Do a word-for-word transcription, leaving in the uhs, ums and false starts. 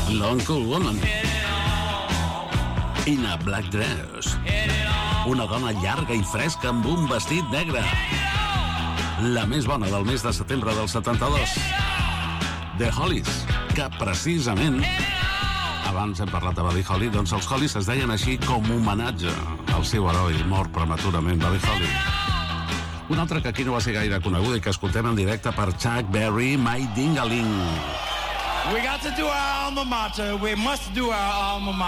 Long Cool Woman. In a Black Dress. Una dona llarga i fresca amb un vestit negre. La més bona del mes de setembre del setanta-dos. The Hollies, que precisament, abans hem parlat de Buddy Holly, doncs els Hollies es deien així com homenatge al seu heroi mort prematurament, Buddy Holly. Un altre que aquí no va ser gaire coneguda i que escoltem en directe per Chuck Berry, My Ding-a-Ling. We got to do our alma mater. We must do our alma mater.